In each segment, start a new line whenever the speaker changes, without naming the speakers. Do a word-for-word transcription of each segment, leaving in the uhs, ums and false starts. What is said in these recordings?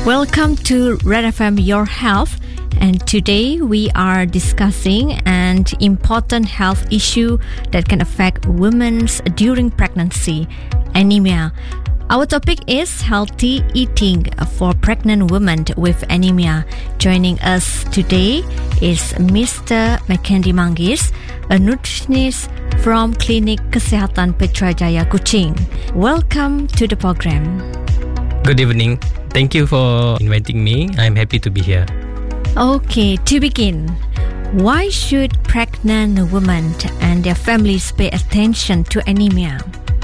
Welcome to Red F M Your Health, and today we are discussing an important health issue that can affect women during pregnancy: anemia. Our topic is healthy eating for pregnant women with anemia. Joining us today is Mister Mackendy Manggis, a nutritionist from Klinik Kesehatan Putrajaya, Kuching. Welcome to the program.
Good evening. Thank you for inviting me. I'm happy to be here.
Okay, to begin, why should pregnant women and their families pay attention to anemia?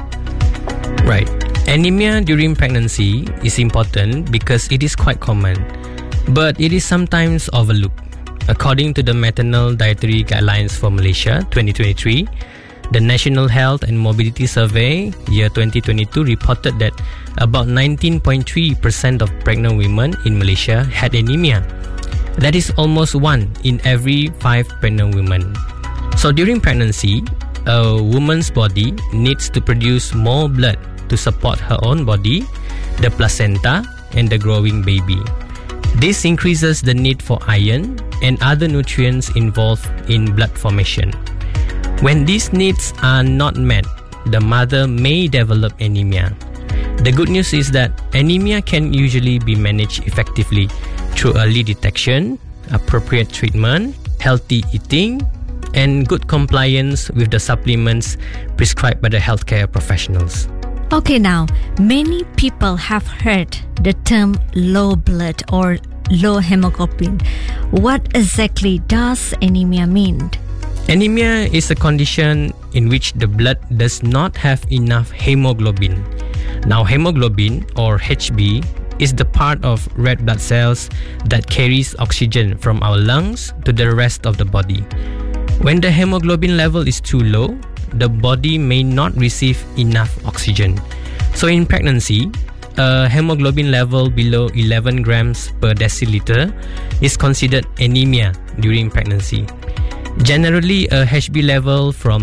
Right. Anemia during pregnancy is important because it is quite common, but it is sometimes overlooked. According to the Maternal Dietary Guidelines for Malaysia twenty twenty-three, the National Health and Mobility Survey year twenty twenty-two reported that about nineteen point three percent of pregnant women in Malaysia had anemia. That is almost one in every five pregnant women. So during pregnancy, a woman's body needs to produce more blood to support her own body, the placenta, and the growing baby. This increases the need for iron and other nutrients involved in blood formation. When these needs are not met, the mother may develop anemia. The good news is that anemia can usually be managed effectively through early detection, appropriate treatment, healthy eating, and good compliance with the supplements prescribed by the healthcare professionals.
Okay, now, many people have heard the term low blood or low hemoglobin. What exactly does anemia mean?
Anemia is a condition in which the blood does not have enough hemoglobin. Now, hemoglobin, or H B, is the part of red blood cells that carries oxygen from our lungs to the rest of the body. When the hemoglobin level is too low, the body may not receive enough oxygen. So in pregnancy, a hemoglobin level below eleven grams per deciliter is considered anemia during pregnancy. Generally, a H B level from